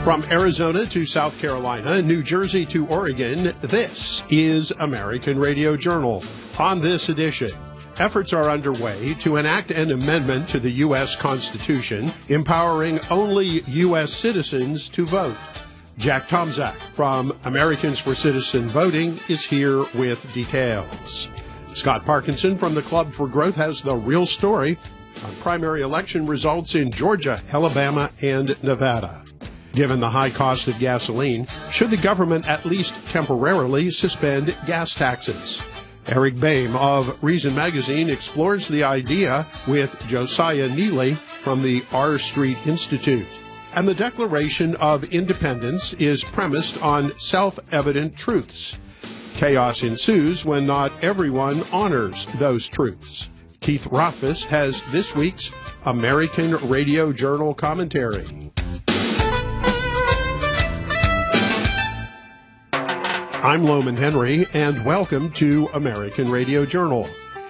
From Arizona to South Carolina, New Jersey to Oregon, this is American Radio Journal. On this edition, efforts are underway to enact an amendment to the U.S. Constitution empowering only U.S. citizens to vote. Jack Tomczak from Americans for Citizen Voting is here with details. Scott Parkinson from the Club for Growth has the real story on primary election results in Georgia, Alabama, and Nevada. Given the high cost of gasoline, should the government at least temporarily suspend gas taxes? Eric Boehm of Reason Magazine explores the idea with Josiah Neely from the R Street Institute. And the Declaration of Independence is premised on self-evident truths. Chaos ensues when not everyone honors those truths. Keith Rothfuss has this week's American Radio Journal commentary. I'm Loman Henry, and welcome to American Radio Journal.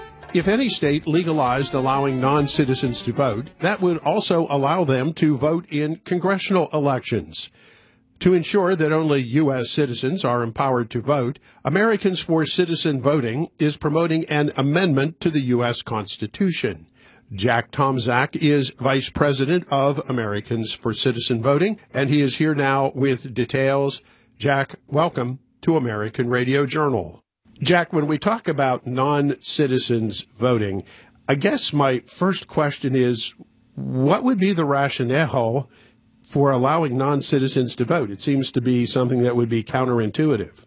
If any state legalized allowing non-citizens to vote, that would also allow them to vote in congressional elections. To ensure that only U.S. citizens are empowered to vote, Americans for Citizen Voting is promoting an amendment to the U.S. Constitution. Jack Tomczak is Vice President of Americans for Citizen Voting, and he is here now with details. Jack, welcome to American Radio Journal. Jack, when we talk about non-citizens voting, I guess my first question is, what would be the rationale for allowing non-citizens to vote? It seems to be something that would be counterintuitive.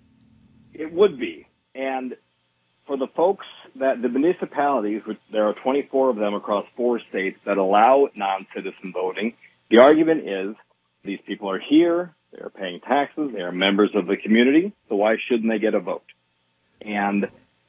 It would be. And for the folks that the municipalities, which there are 24 of them across 4 states that allow non-citizen voting, the argument is these people are here, they're paying taxes, they are members of the community, so why shouldn't they get a vote? And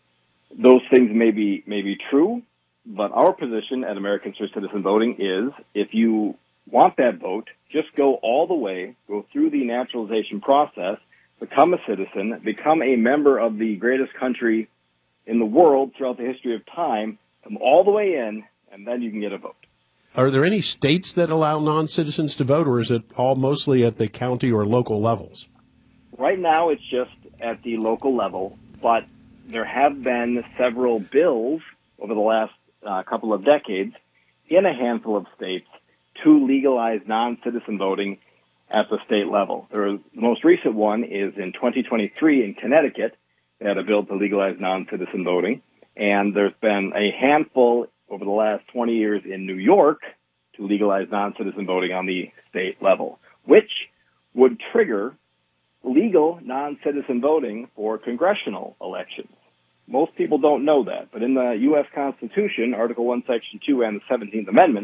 those things may be true, but our position at Americans for Citizen Voting is if you want that vote, just go all the way, go through the naturalization process, become a citizen, become a member of the greatest country in the world throughout the history of time, come all the way in, and then you can get a vote. Are there any states that allow non-citizens to vote, or is it all mostly at the county or local levels? Right now, it's just at the local level, but there have been several bills over the last couple of decades in a handful of states to legalize non-citizen voting at the state level. The most recent one is in 2023 in Connecticut. They had a bill to legalize non-citizen voting, and there's been a handful over the last 20 years in New York to legalize non-citizen voting on the state level, which would trigger legal non-citizen voting for congressional elections. Most people don't know that, but in the U.S. Constitution, Article 1, Section 2, and the 17th Amendment,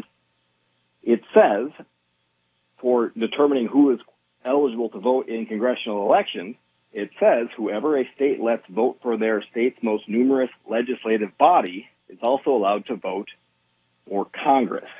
it says, for determining who is eligible to vote in congressional elections, it says whoever a state lets vote for their state's most numerous legislative body is also allowed to vote for Congress.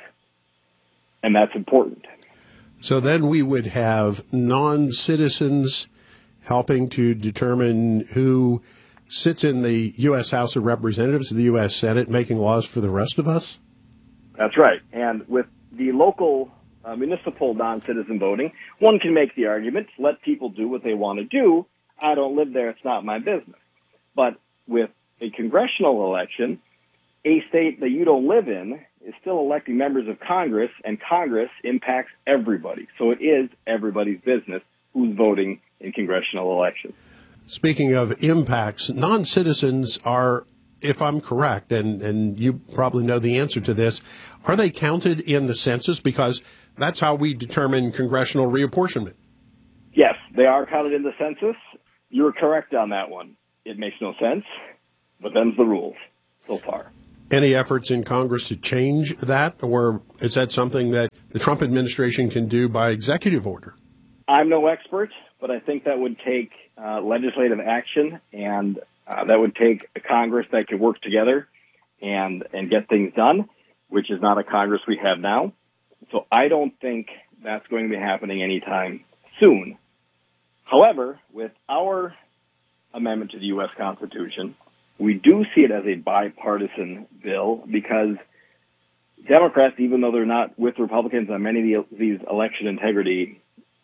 And that's important. So then we would have non-citizens helping to determine who sits in the U.S. House of Representatives, the U.S. Senate, making laws for the rest of us? That's right. And with the local municipal non-citizen voting, one can make the argument, let people do what they want to do. I don't live there. It's not my business. But with a congressional election, a state that you don't live in is still electing members of Congress, and Congress impacts everybody. So it is everybody's business who's voting in congressional elections. Speaking of impacts, non-citizens are, if I'm correct, and you probably know the answer to this, are they counted in the census? Because that's how we determine congressional reapportionment. Yes, they are counted in the census. You're correct on that one. It makes no sense, but them's the rules so far. Any efforts in Congress to change that, or is that something that the Trump administration can do by executive order? I'm no expert, but I think that would take legislative action, and that would take a Congress that could work together and get things done, which is not a Congress we have now. So I don't think that's going to be happening anytime soon. However, with our amendment to the U.S. Constitution, we do see it as a bipartisan bill because Democrats, even though they're not with Republicans on many of these election integrity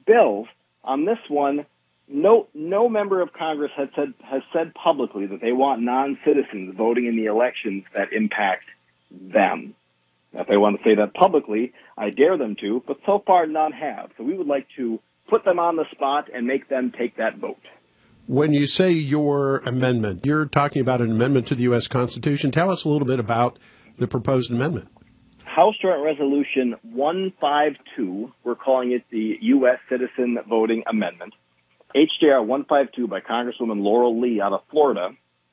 bills. On this one, no member of Congress has said publicly that they want non-citizens voting in the elections that impact them. Now, if they want to say that publicly, I dare them to, but so far none have. So we would like to put them on the spot and make them take that vote. When you say your amendment, you're talking about an amendment to the U.S. Constitution. Tell us a little bit about the proposed amendment. House Joint Resolution 152, we're calling it the U.S. Citizen Voting Amendment. HJR 152 by Congresswoman Laurel Lee out of Florida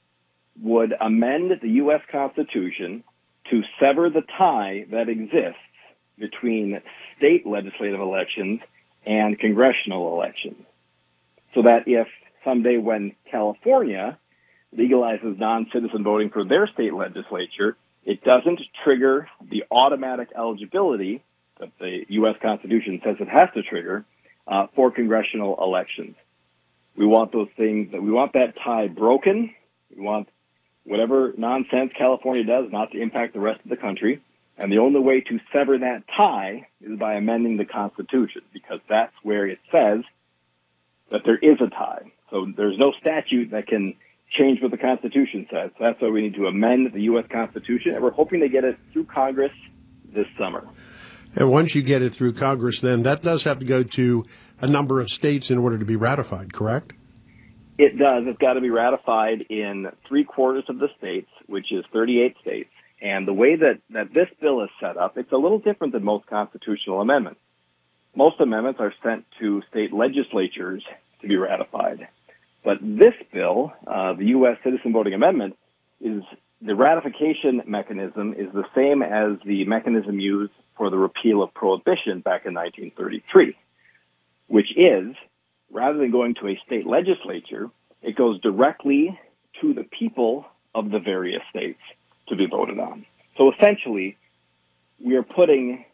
would amend the U.S. Constitution to sever the tie that exists between state legislative elections and congressional elections. So that if someday when California legalizes non-citizen voting for their state legislature, it doesn't trigger the automatic eligibility that the U.S. Constitution says it has to trigger for congressional elections. We want those things, we want that tie broken. We want whatever nonsense California does not to impact the rest of the country. And the only way to sever that tie is by amending the Constitution, because that's where it says that there is a tie. So there's no statute that can change what the Constitution says. So that's why we need to amend the U.S. Constitution, and we're hoping to get it through Congress this summer. And once you get it through Congress, then that does have to go to a number of states in order to be ratified, correct? It does. It's got to be ratified in 3/4 of the states, which is 38 states. And the way that this bill is set up, it's a little different than most constitutional amendments. Most amendments are sent to state legislatures to be ratified. But this bill, the U.S. Citizen Voting Amendment, is the ratification mechanism is the same as the mechanism used for the repeal of prohibition back in 1933, which is, rather than going to a state legislature, it goes directly to the people of the various states to be voted on. So essentially, we are putting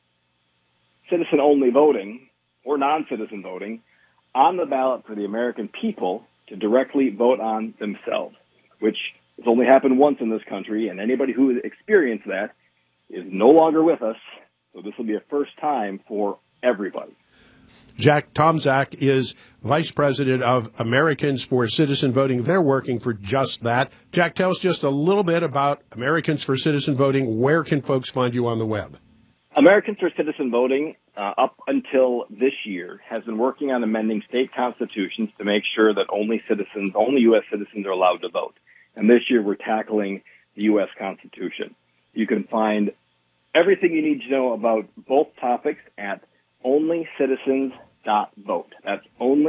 citizen-only voting or non-citizen voting on the ballot for the American people to directly vote on themselves, which has only happened once in this country, and anybody who has experienced that is no longer with us. So this will be a first time for everybody. Jack Tomczak is Vice President of Americans for Citizen Voting. They're working for just that. Jack, tell us just a little bit about Americans for Citizen Voting. Where can folks find you on the web? Americans for Citizen Voting, up until this year, has been working on amending state constitutions to make sure that only U.S. citizens are allowed to vote. And this year we're tackling the U.S. Constitution. You can find everything you need to know about both topics at onlycitizens.vote. That's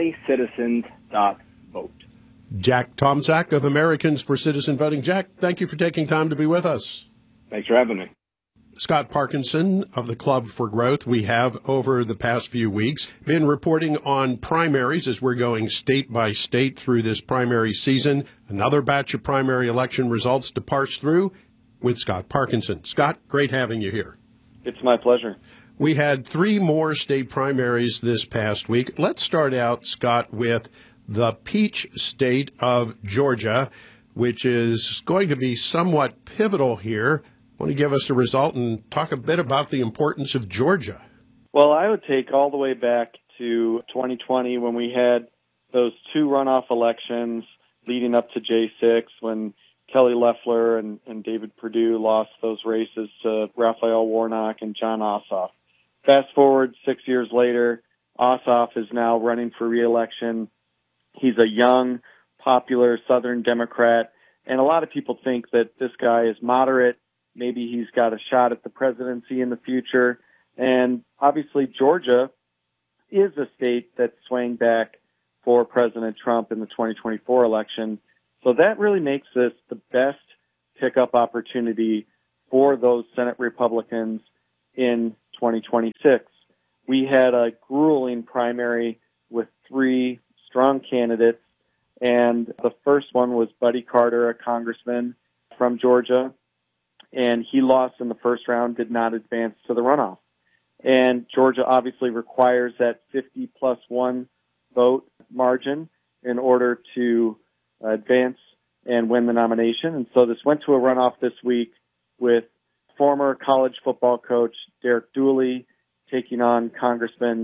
onlycitizens.vote. Jack Tomczak of Americans for Citizen Voting. Jack, thank you for taking time to be with us. Thanks for having me. Scott Parkinson of the Club for Growth. We have, over the past few weeks, been reporting on primaries as we're going state by state through this primary season. Another batch of primary election results to parse through with Scott Parkinson. Scott, great having you here. It's my pleasure. We had 3 more state primaries this past week. Let's start out, Scott, with the peach state of Georgia, which is going to be somewhat pivotal here. Want to give us the result and talk a bit about the importance of Georgia? Well, I would take all the way back to 2020 when we had those 2 runoff elections leading up to J6, when Kelly Loeffler and David Perdue lost those races to Raphael Warnock and Jon Ossoff. Fast forward 6 years later, Ossoff is now running for re-election. He's a young, popular Southern Democrat, and a lot of people think that this guy is moderate. Maybe he's got a shot at the presidency in the future. And obviously, Georgia is a state that's swaying back for President Trump in the 2024 election. So that really makes this the best pickup opportunity for those Senate Republicans in 2026. We had a grueling primary with 3 strong candidates, and the first one was Buddy Carter, a congressman from Georgia, and he lost in the first round, did not advance to the runoff. And Georgia obviously requires that 50+1 vote margin in order to advance and win the nomination. And so this went to a runoff this week with former college football coach Derek Dooley taking on Congressman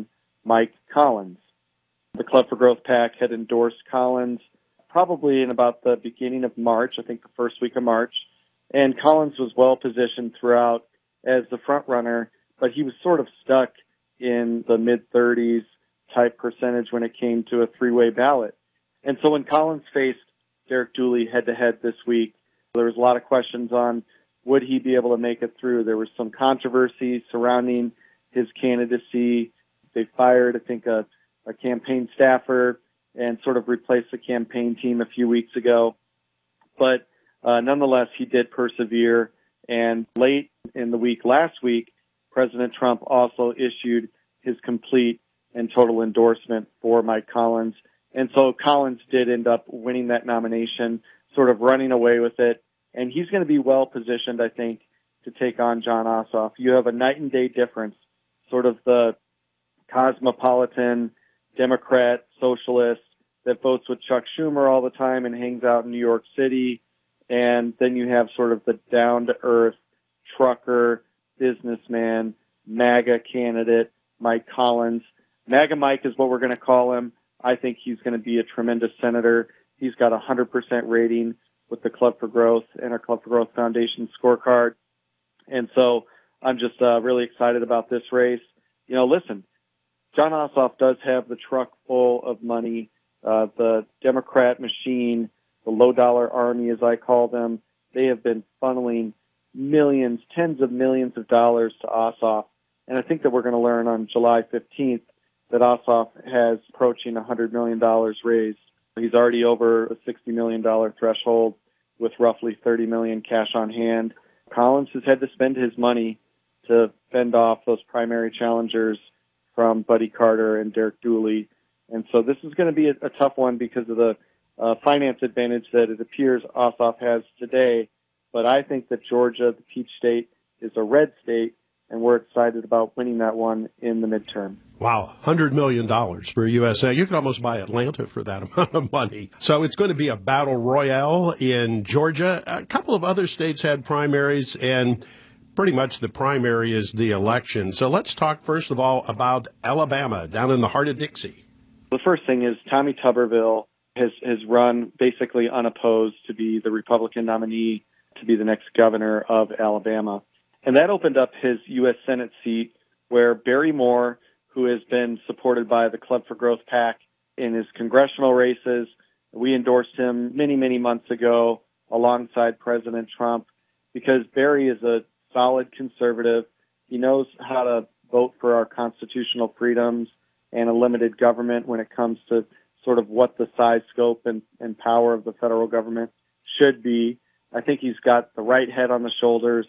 Mike Collins. The Club for Growth PAC had endorsed Collins probably in about the beginning of March, I think the first week of March, and Collins was well positioned throughout as the front runner, but he was sort of stuck in the mid-30s type percentage when it came to a three-way ballot. And so when Collins faced Derek Dooley head-to-head this week, there was a lot of questions on would he be able to make it through. There was some controversy surrounding his candidacy. They fired, I think, a campaign staffer and sort of replaced the campaign team a few weeks ago. But nonetheless, he did persevere. And late in the week, last week, President Trump also issued his complete and total endorsement for Mike Collins. And so Collins did end up winning that nomination, sort of running away with it. And he's going to be well positioned, I think, to take on Jon Ossoff. You have a night and day difference, sort of the cosmopolitan Democrat socialist that votes with Chuck Schumer all the time and hangs out in New York City. And then you have sort of the down-to-earth trucker, businessman, MAGA candidate, Mike Collins. MAGA Mike is what we're going to call him. I think he's going to be a tremendous senator. He's got a 100% rating with the Club for Growth and our Club for Growth Foundation scorecard. And so I'm just really excited about this race. You know, listen, Jon Ossoff does have the truck full of money. The Democrat machine, the low-dollar army, as I call them, they have been funneling millions, tens of millions of dollars to Ossoff. And I think that we're going to learn on July 15th that Ossoff has approaching $100 million raised. He's already over a $60 million threshold with roughly $30 million cash on hand. Collins has had to spend his money to fend off those primary challengers from Buddy Carter and Derek Dooley. And so this is going to be a tough one because of the finance advantage that it appears Ossoff has today. But I think that Georgia, the Peach State, is a red state, and we're excited about winning that one in the midterm. Wow, $100 million for USA. You could almost buy Atlanta for that amount of money. So it's going to be a battle royale in Georgia. A couple of other states had primaries, and pretty much the primary is the election. So let's talk, first of all, about Alabama, down in the heart of Dixie. The first thing is Tommy Tuberville has run basically unopposed to be the Republican nominee to be the next governor of Alabama. And that opened up his U.S. Senate seat where Barry Moore, who has been supported by the Club for Growth PAC in his congressional races, we endorsed him many, many months ago alongside President Trump because Barry is a solid conservative. He knows how to vote for our constitutional freedoms and a limited government when it comes to sort of what the size, scope, and power of the federal government should be. I think he's got the right head on the shoulders.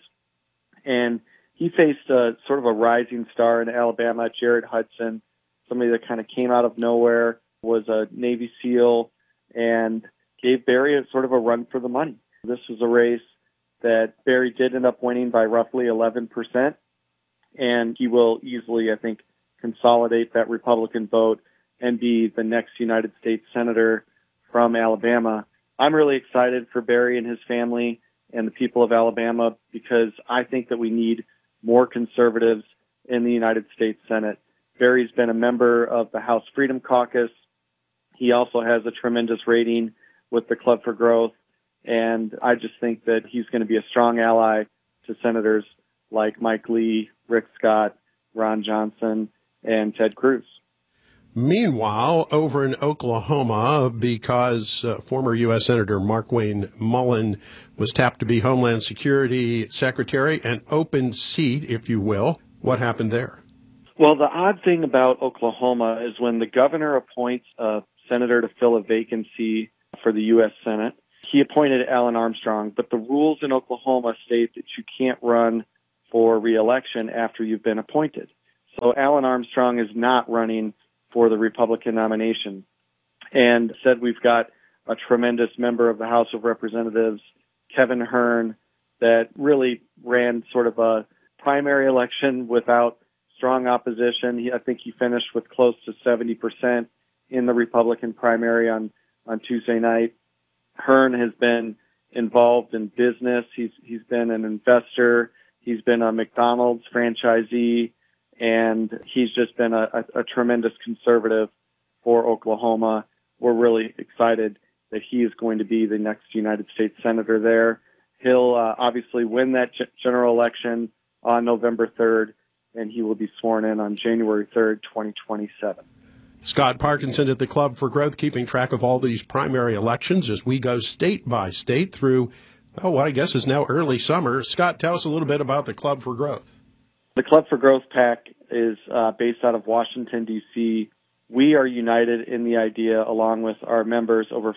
And he faced sort of a rising star in Alabama, Jared Hudson, somebody that kind of came out of nowhere, was a Navy SEAL, and gave Barry a sort of a run for the money. This was a race that Barry did end up winning by roughly 11%, and he will easily, I think, consolidate that Republican vote and be the next United States Senator from Alabama. I'm really excited for Barry and his family and the people of Alabama because I think that we need more conservatives in the United States Senate. Barry's been a member of the House Freedom Caucus. He also has a tremendous rating with the Club for Growth, and I just think that he's going to be a strong ally to senators like Mike Lee, Rick Scott, Ron Johnson, and Ted Cruz. Meanwhile, over in Oklahoma, because former U.S. Senator Markwayne Mullin was tapped to be Homeland Security Secretary, an open seat, if you will, what happened there? Well, the odd thing about Oklahoma is when the governor appoints a senator to fill a vacancy for the U.S. Senate, he appointed Alan Armstrong, but the rules in Oklahoma state that you can't run for re-election after you've been appointed. So Alan Armstrong is not running for the Republican nomination. And said we've got a tremendous member of the House of Representatives, Kevin Hern, that really ran sort of a primary election without strong opposition. I think he finished with close to 70% in the Republican primary on Tuesday night. Hern has been involved in business. He's been an investor. He's been a McDonald's franchisee. and he's just been a tremendous conservative for Oklahoma. We're really excited that he is going to be the next United States Senator there. He'll obviously win that general election on November 3rd, and he will be sworn in on January 3rd, 2027. Scott Parkinson at the Club for Growth, keeping track of all these primary elections as we go state by state through, what I guess is now early summer. Scott, tell us a little bit about the Club for Growth. The Club for Growth PAC is based out of Washington, D.C. We are united in the idea, along with our members, over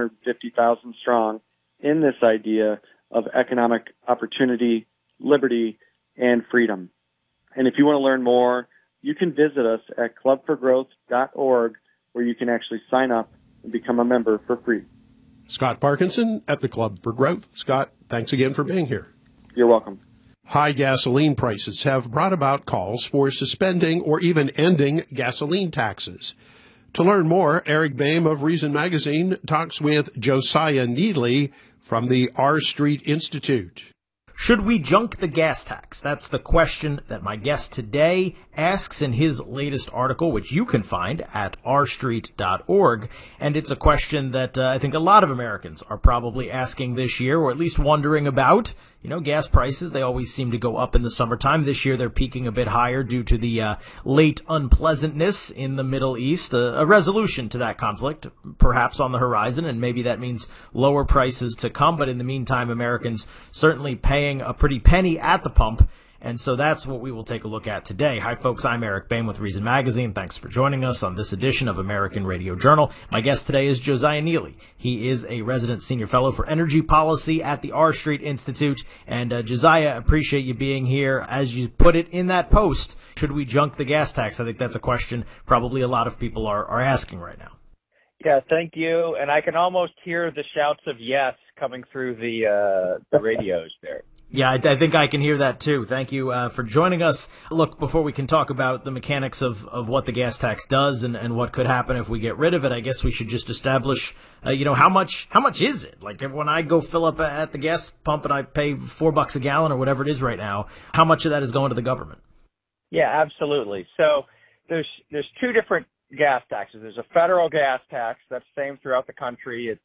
550,000 strong, in this idea of economic opportunity, liberty, and freedom. And if you want to learn more, you can visit us at clubforgrowth.org, where you can actually sign up and become a member for free. Scott Parkinson at the Club for Growth. Scott, thanks again for being here. You're welcome. High gasoline prices have brought about calls for suspending or even ending gasoline taxes. To learn more, Eric Boehm of Reason Magazine talks with Josiah Neely from the R Street Institute. Should we junk the gas tax? That's the question that my guest today asks in his latest article, which you can find at rstreet.org. And it's a question that I think a lot of Americans are probably asking this year, or at least wondering about. You know, gas prices, they always seem to go up in the summertime. This year, they're peaking a bit higher due to the late unpleasantness in the Middle East. A resolution to that conflict, perhaps on the horizon, and maybe that means lower prices to come. But in the meantime, Americans certainly paying a pretty penny at the pump. And so that's what we will take a look at today. Hi, folks. I'm Eric Boehm with Reason Magazine. Thanks for joining us on this edition of American Radio Journal. My guest today is Josiah Neely. He is a resident senior fellow for energy policy at the R Street Institute. And Josiah, appreciate you being here. As you put it in that post, should we junk the gas tax? I think that's a question probably a lot of people are asking right now. Yeah, thank you. And I can almost hear the shouts of yes coming through the radios there. Yeah, I think I can hear that too. Thank you for joining us. Look, before we can talk about the mechanics of what the gas tax does and what could happen if we get rid of it, I guess we should just establish, how much is it? Like when I go fill up at the gas pump and I pay $4 a gallon or whatever it is right now, how much of that is going to the government? Yeah, absolutely. So there's two different gas taxes. There's a federal gas tax that's the same throughout the country. It's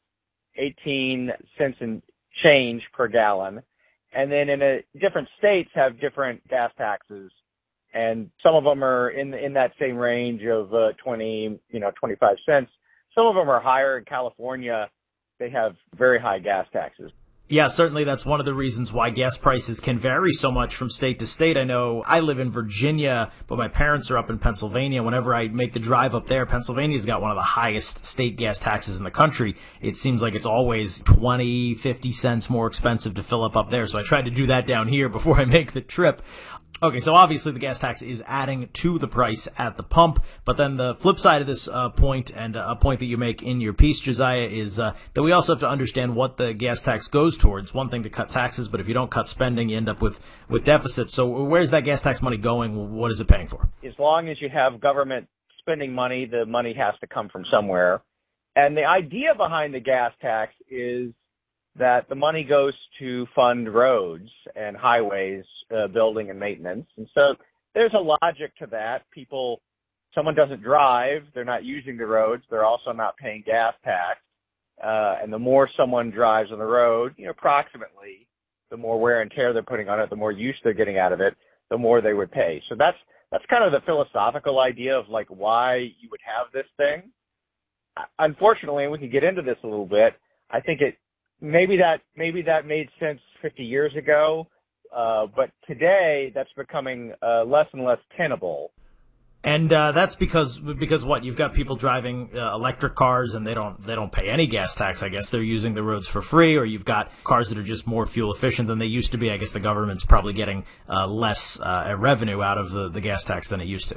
18 cents and change per gallon. And then different states have different gas taxes, and some of them are in that same range of 25 cents. Some of them are higher. In California, they have very high gas taxes. Yeah, certainly that's one of the reasons why gas prices can vary so much from state to state. I know I live in Virginia, but my parents are up in Pennsylvania. Whenever I make the drive up there, Pennsylvania's got one of the highest state gas taxes in the country. It seems like it's always 20, 50 cents more expensive to fill up there. So I try to do that down here before I make the trip. Okay, so obviously the gas tax is adding to the price at the pump, but then the flip side of this point, and a point that you make in your piece, Josiah, is that we also have to understand what the gas tax goes towards. One thing to cut taxes, but if you don't cut spending, you end up with deficits. So where's that gas tax money going? What is it paying for? As long as you have government spending money, the money has to come from somewhere. And the idea behind the gas tax is that the money goes to fund roads and highways, building and maintenance. And so there's a logic to that. Someone doesn't drive, they're not using the roads, they're also not paying gas tax. And the more someone drives on the road, approximately, the more wear and tear they're putting on it, the more use they're getting out of it, the more they would pay. So that's kind of the philosophical idea of like why you would have this thing. Unfortunately, and we can get into this a little bit, I think maybe that made sense 50 years ago, but today that's becoming less and less tenable. And that's because what? You've got people driving electric cars and they don't pay any gas tax. I guess they're using the roads for free, or you've got cars that are just more fuel efficient than they used to be. I guess the government's probably getting less revenue out of the gas tax than it used to.